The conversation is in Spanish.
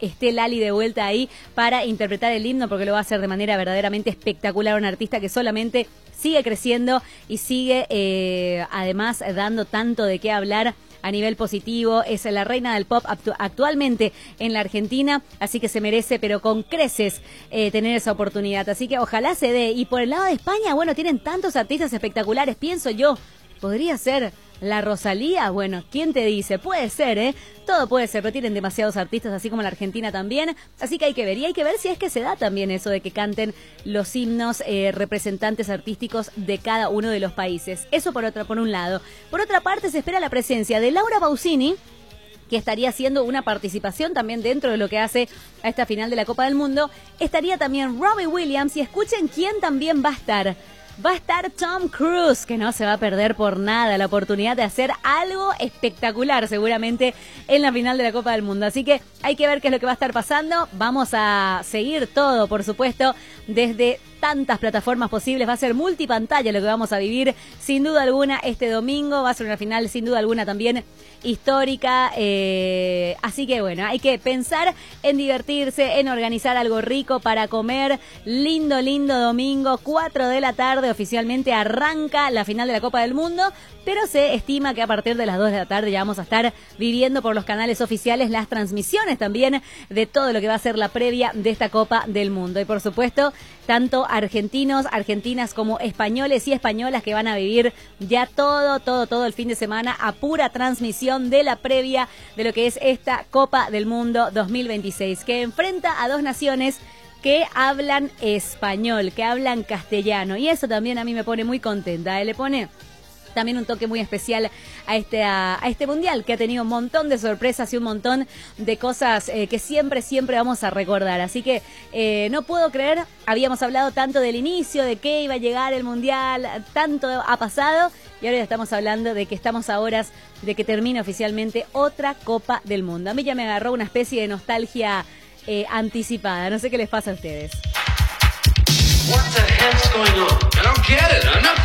esté Lali de vuelta ahí para interpretar el himno, porque lo va a hacer de manera verdaderamente espectacular, un artista que solamente sigue creciendo y sigue además dando tanto de qué hablar a nivel positivo. Es la reina del pop actualmente en la Argentina, así que se merece, pero con creces, tener esa oportunidad. Así que ojalá se dé. Y por el lado de España, bueno, tienen tantos artistas espectaculares, pienso yo, podría ser la Rosalía. Bueno, ¿quién te dice? Puede ser, todo puede ser, pero tienen demasiados artistas, así como la Argentina también, así que hay que ver, y hay que ver si es que se da también eso de que canten los himnos representantes artísticos de cada uno de los países. Eso por un lado. Por otra parte, se espera la presencia de Laura Pausini, que estaría haciendo una participación también dentro de lo que hace a esta final de la Copa del Mundo. Estaría también Robbie Williams, y escuchen quién también va a estar. Va a estar Tom Cruise, que no se va a perder por nada la oportunidad de hacer algo espectacular seguramente en la final de la Copa del Mundo. Así que hay que ver qué es lo que va a estar pasando. Vamos a seguir todo, por supuesto, desde tantas plataformas posibles. Va a ser multipantalla lo que vamos a vivir, sin duda alguna, este domingo. Va a ser una final, sin duda alguna, también histórica. Así que, bueno, hay que pensar en divertirse, en organizar algo rico para comer. Lindo domingo, 4 de la tarde, oficialmente arranca la final de la Copa del Mundo, pero se estima que a partir de las 2 de la tarde ya vamos a estar viviendo por los canales oficiales las transmisiones también de todo lo que va a ser la previa de esta Copa del Mundo. Y por supuesto, tanto argentinos, argentinas como españoles y españolas que van a vivir ya todo el fin de semana a pura transmisión de la previa de lo que es esta Copa del Mundo 2026, que enfrenta a dos naciones que hablan español, que hablan castellano, y eso también a mí me pone muy contenta, le pone también un toque muy especial a este mundial, que ha tenido un montón de sorpresas y un montón de cosas que siempre vamos a recordar. Así que no puedo creer, habíamos hablado tanto del inicio, de que iba a llegar el mundial, tanto ha pasado, y ahora ya estamos hablando de que estamos a horas de que termine oficialmente otra Copa del Mundo. A mí ya me agarró una especie de nostalgia anticipada. No sé qué les pasa a ustedes. What the hell's going on? I don't get it.